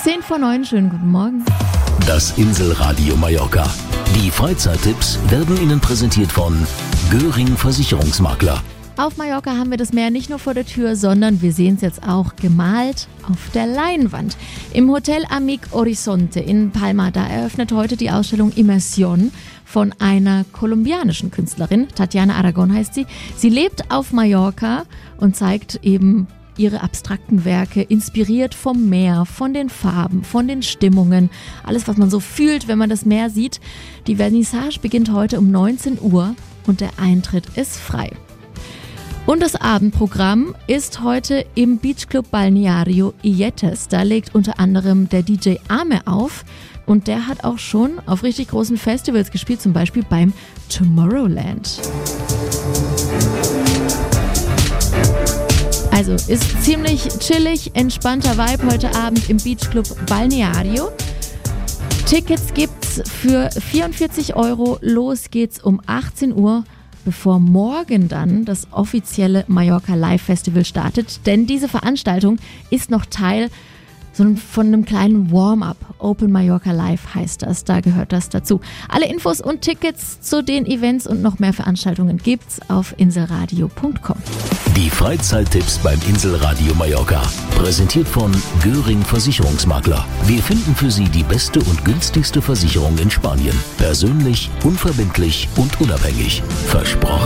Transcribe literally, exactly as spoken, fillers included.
Zehn vor neun, schönen guten Morgen. Das Inselradio Mallorca. Die Freizeittipps werden Ihnen präsentiert von Göring Versicherungsmakler. Auf Mallorca haben wir das Meer nicht nur vor der Tür, sondern wir sehen es jetzt auch gemalt auf der Leinwand. Im Hotel Amic Horizonte in Palma, da eröffnet heute die Ausstellung Immersion von einer kolumbianischen Künstlerin. Tatiana Aragon heißt sie. Sie lebt auf Mallorca und zeigt eben ihre abstrakten Werke, inspiriert vom Meer, von den Farben, von den Stimmungen. Alles, was man so fühlt, wenn man das Meer sieht. Die Vernissage beginnt heute um neunzehn Uhr und der Eintritt ist frei. Und das Abendprogramm ist heute im Beachclub Balneario Illetes. Da legt unter anderem der D J Ame auf und der hat auch schon auf richtig großen Festivals gespielt, zum Beispiel beim Tomorrowland. Also ist ziemlich chillig, entspannter Vibe heute Abend im Beachclub Balneario. Tickets gibt's für vierundvierzig Euro. Los geht's um achtzehn Uhr. Bevor morgen dann das offizielle Mallorca Live Festival startet. Denn diese Veranstaltung ist noch Teil so von einem kleinen Warm-up. Open Mallorca Live heißt das, da gehört das dazu. Alle Infos und Tickets zu den Events und noch mehr Veranstaltungen gibt's auf inselradio punkt com. Die Freizeittipps beim Inselradio Mallorca. Präsentiert von Göring Versicherungsmakler. Wir finden für Sie die beste und günstigste Versicherung in Spanien. Persönlich, unverbindlich und unabhängig. Versprochen.